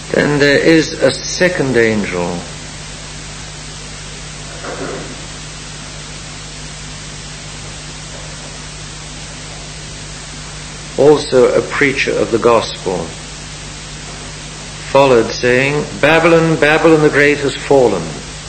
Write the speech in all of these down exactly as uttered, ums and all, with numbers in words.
Then there is a second angel, also a preacher of the gospel, followed, saying, Babylon, Babylon the Great has fallen,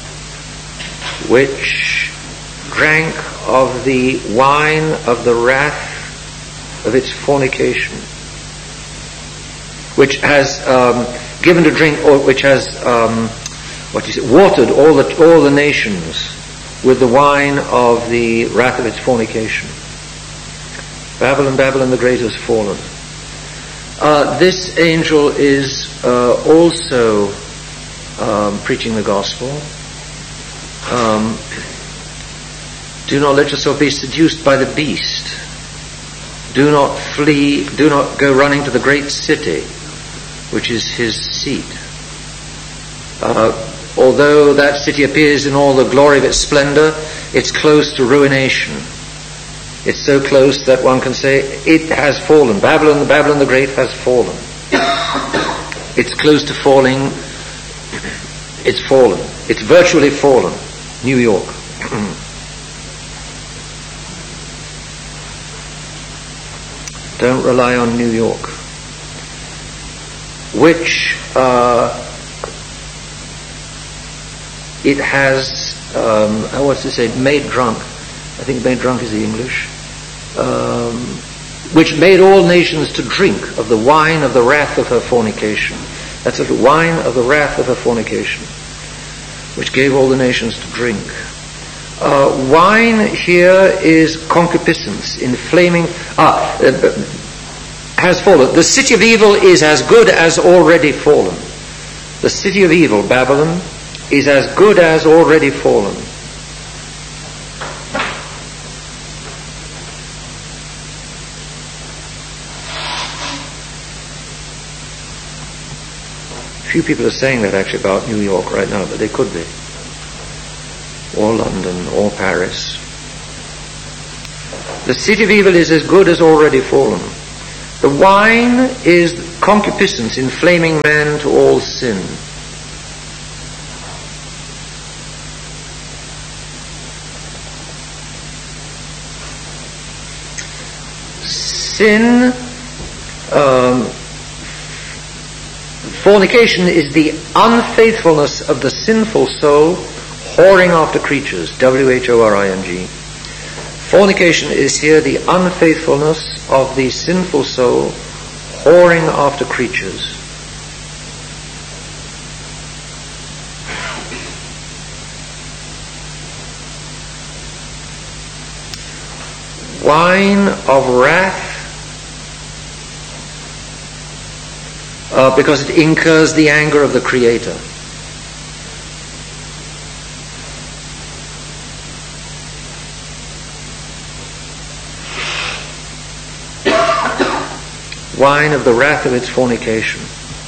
which drank of the wine of the wrath of its fornication, which has um, given to drink, or which has um, what is it, watered all the all the nations with the wine of the wrath of its fornication. Babylon, Babylon the Great has fallen. Uh, this angel is uh, also um, preaching the gospel. Um, do not let yourself be seduced by the beast. Do not flee, do not go running to the great city, which is his seat. Uh, although that city appears in all the glory of its splendor, it's close to ruination. It's so close that one can say, it has fallen. Babylon, Babylon the Great has fallen. It's close to falling. It's fallen. It's virtually fallen. New York. Don't rely on New York. Which uh, it has, um, I want to say, made drunk. I think made drunk is the English. Um, which made all nations to drink of the wine of the wrath of her fornication. That's the wine of the wrath of her fornication, which gave all the nations to drink. Uh, wine here is concupiscence, inflaming, ah, uh, has fallen. The city of evil is as good as already fallen. The city of evil, Babylon, is as good as already fallen. Few people are saying that actually about New York right now, but they could be. Or London, or Paris. The city of evil is as good as already fallen. The wine is concupiscence, inflaming man to all sin. Sin, um, fornication is the unfaithfulness of the sinful soul whoring after creatures, W H O R I N G. Fornication is here the unfaithfulness of the sinful soul whoring after creatures. Wine of wrath, uh, because it incurs the anger of the Creator. Wine of the wrath of its fornication.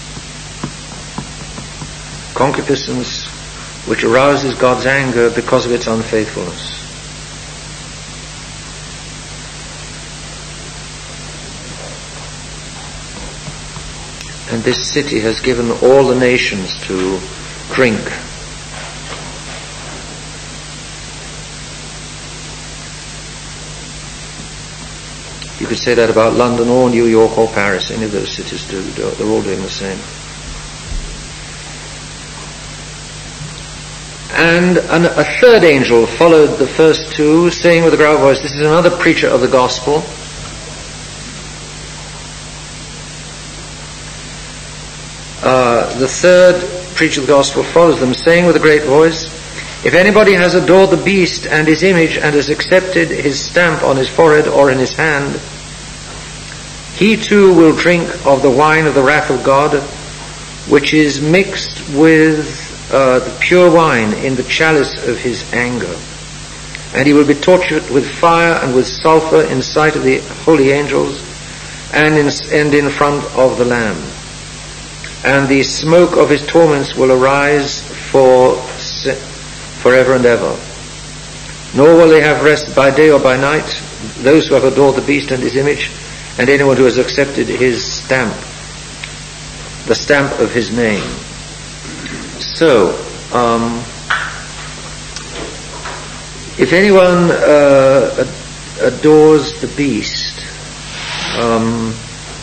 Concupiscence which arouses God's anger because of its unfaithfulness. And this city has given all the nations to drink. You could say that about London or New York or Paris. Any of those cities do. They're all doing the same. And an, a third angel followed the first two, saying with a loud voice, this is another preacher of the gospel. Uh, the third preacher of the gospel follows them, saying with a great voice, if anybody has adored the beast and his image and has accepted his stamp on his forehead or in his hand, he too will drink of the wine of the wrath of God, which is mixed with uh, the pure wine in the chalice of his anger. And he will be tortured with fire and with sulfur in sight of the holy angels and in, and in front of the Lamb. And the smoke of his torments will arise for forever and ever. Nor will they have rest by day or by night, those who have adored the beast and his image, and anyone who has accepted his stamp the stamp of his name. So, um, if anyone uh, adores the beast um,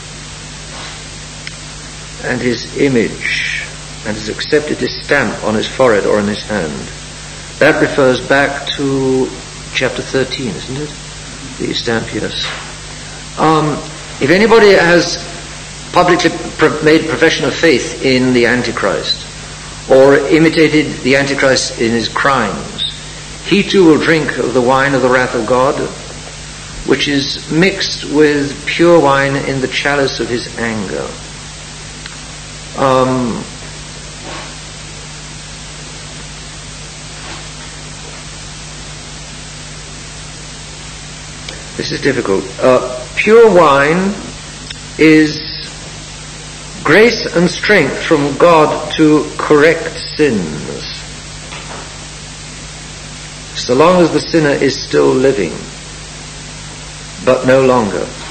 and his image and has accepted his stamp on his forehead or on his hand, that refers back to chapter thirteen, isn't it? The stamp, yes. Um, if anybody has publicly pro- made profession of faith in the Antichrist, or imitated the Antichrist in his crimes, he too will drink of the wine of the wrath of God, which is mixed with pure wine in the chalice of his anger. Um, this is difficult. Uh, pure wine is grace and strength from God to correct sins, so long as the sinner is still living, but no longer.